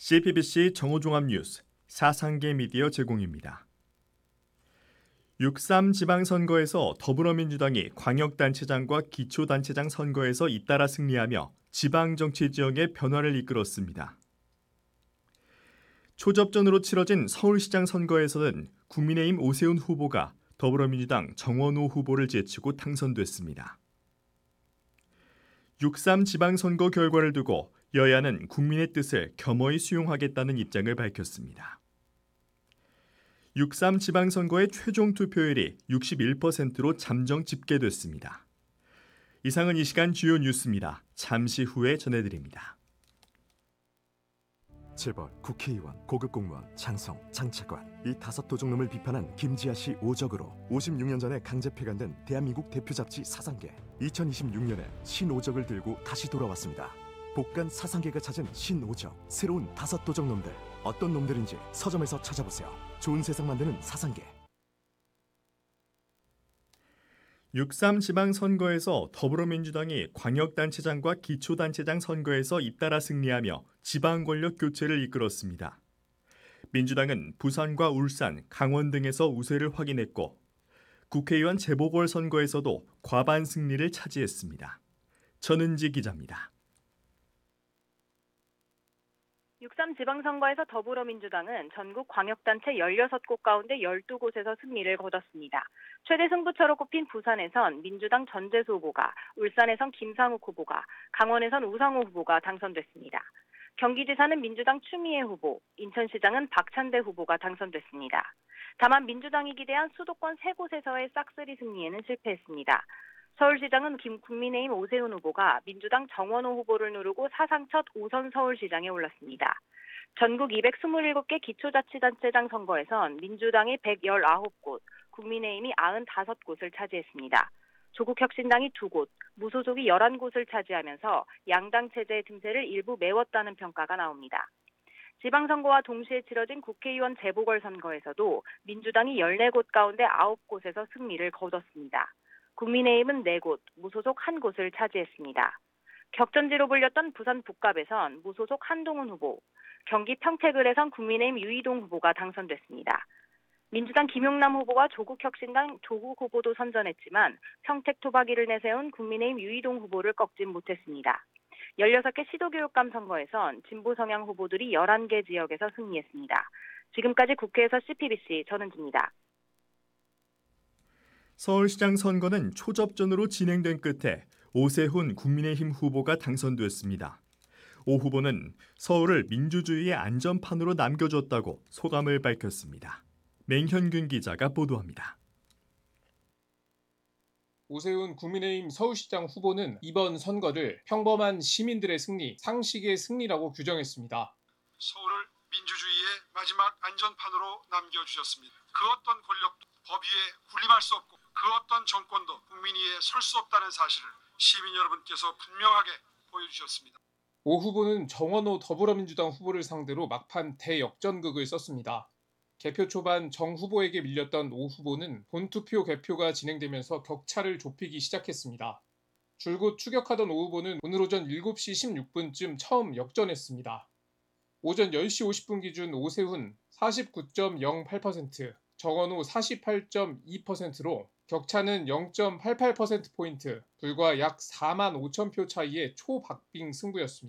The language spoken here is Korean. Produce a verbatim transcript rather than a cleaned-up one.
씨피비씨 정오종합뉴스 사상계 미디어 제공입니다. 육삼 지방선거에서 더불어민주당이 광역단체장과 기초단체장 선거에서 잇따라 승리하며 지방정치 지형의 변화를 이끌었습니다. 초접전으로 치러진 서울시장 선거에서는 국민의힘 오세훈 후보가 더불어민주당 정원호 후보를 제치고 당선됐습니다. 육삼 지방선거 결과를 두고 여야는 국민의 뜻을 겸허히 수용하겠다는 입장을 밝혔습니다. 육삼 지방선거의 최종 투표율이 육십일 퍼센트로 잠정 집계됐습니다. 이상은 이 시간 주요 뉴스입니다. 잠시 후에 전해드립니다. 재벌, 국회의원, 고급 공무원, 장성, 장차관 이 다섯 도둑놈을 비판한 김지아 씨 오적으로 오십육 년 전에 강제 폐간된 대한민국 대표 잡지 사상계. 이천이십육 년에 신오적을 들고 다시 돌아왔습니다. 복간 사상계가 찾은 신오적, 새로운 다섯 도적놈들. 어떤 놈들인지 서점에서 찾아보세요. 좋은 세상 만드는 사상계. 육삼 지방선거에서 더불어민주당이 광역단체장과 기초단체장 선거에서 잇따라 승리하며 지방권력 교체를 이끌었습니다. 민주당은 부산과 울산, 강원 등에서 우세를 확인했고 국회의원 재보궐선거에서도 과반 승리를 차지했습니다. 전은지 기자입니다. 육삼 지방선거에서 더불어민주당은 전국 광역단체 열여섯 곳 가운데 열두 곳에서 승리를 거뒀습니다. 최대 승부처로 꼽힌 부산에선 민주당 전재수 후보가, 울산에선 김상욱 후보가, 강원에선 우상호 후보가 당선됐습니다. 경기지사는 민주당 추미애 후보, 인천시장은 박찬대 후보가 당선됐습니다. 다만 민주당이 기대한 수도권 세 곳에서의 싹쓸이 승리에는 실패했습니다. 서울시장은 김 국민의힘 오세훈 후보가 민주당 정원호 후보를 누르고 사상 첫 오 선 서울시장에 올랐습니다. 전국 이백이십칠 개 기초자치단체장 선거에선 민주당이 백십구 곳, 국민의힘이 구십오 곳을 차지했습니다. 조국혁신당이 두 곳, 무소속이 열한 곳을 차지하면서 양당 체제의 틈새를 일부 메웠다는 평가가 나옵니다. 지방선거와 동시에 치러진 국회의원 재보궐선거에서도 민주당이 열네 곳 가운데 아홉 곳에서 승리를 거뒀습니다. 국민의힘은 네 곳, 무소속 한 곳을 차지했습니다. 격전지로 불렸던 부산 북갑에선 무소속 한동훈 후보, 경기 평택을에선 국민의힘 유이동 후보가 당선됐습니다. 민주당 김용남 후보와 조국혁신당 조국 후보도 선전했지만 평택 토박이를 내세운 국민의힘 유이동 후보를 꺾진 못했습니다. 열여섯 개 시도교육감 선거에선 진보 성향 후보들이 열한 개 지역에서 승리했습니다. 지금까지 국회에서 씨피비씨 전은지입니다. 서울시장 선거는 초접전으로 진행된 끝에 오세훈 국민의힘 후보가 당선됐습니다. 오 후보는 서울을 민주주의의 안전판으로 남겨줬다고 소감을 밝혔습니다. 맹현균 기자가 보도합니다. 오세훈 국민의힘 서울시장 후보는 이번 선거를 평범한 시민들의 승리, 상식의 승리라고 규정했습니다. 서울을 민주주의의 마지막 안전판으로 남겨주셨습니다. 그 어떤 권력도 법 위에 군림할 수 없고 그 어떤 정권도 국민 위에 설 수 없다는 사실을 시민 여러분께서 분명하게 보여주셨습니다. 오 후보는 정원호 더불어민주당 후보를 상대로 막판 대역전극을 썼습니다. 개표 초반 정 후보에게 밀렸던 오 후보는 본투표 개표가 진행되면서 격차를 좁히기 시작했습니다. 줄곧 추격하던 오 후보는 오늘 오전 일곱 시 십육 분쯤 처음 역전했습니다. 오전 열 시 오십 분 기준 오세훈 사십구 점 영팔 퍼센트, 정원호 사십팔 점 이 퍼센트로 격차는 영 점 팔팔 퍼센트포인트, 불과 약 사만 오천 표 차이의 초박빙 승부였습니다.